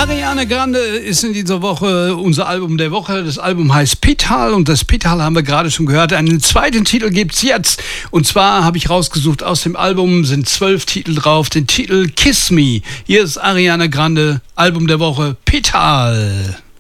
Ariana Grande ist in dieser Woche unser Album der Woche. Das Album heißt Pital und das Pital haben wir gerade schon gehört. Einen zweiten Titel gibt es jetzt. Und zwar habe ich rausgesucht, aus dem Album sind 12 Titel drauf. Den Titel Kiss Me. Hier ist Ariana Grande, Album der Woche Pital.